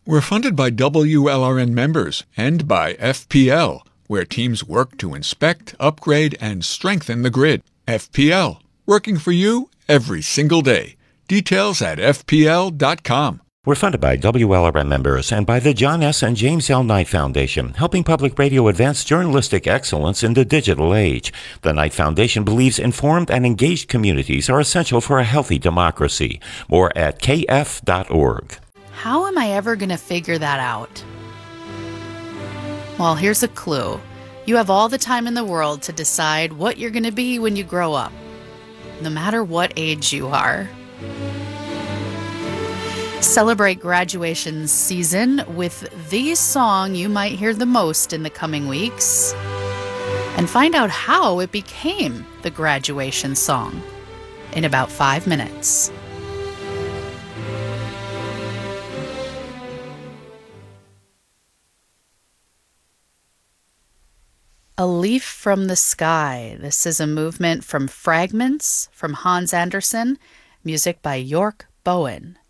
We're funded by WLRN members and by FPL, where teams work to inspect, upgrade, and strengthen the grid. FPL, working for you every single day. Details at fpl.com. We're funded by WLRN members and by the John S. and James L. Knight Foundation, helping public radio advance journalistic excellence in the digital age. The Knight Foundation believes informed and engaged communities are essential for a healthy democracy. More at kf.org. How am I ever going to figure that out? Well, here's a clue. You have all the time in the world to decide what you're going to be when you grow up, no matter what age you are. Celebrate graduation season with the song you might hear the most in the coming weeks, and find out how it became the graduation song in about 5 minutes. A Leaf from the Sky. This is a movement from Fragments from Hans Andersen, music by York Bowen.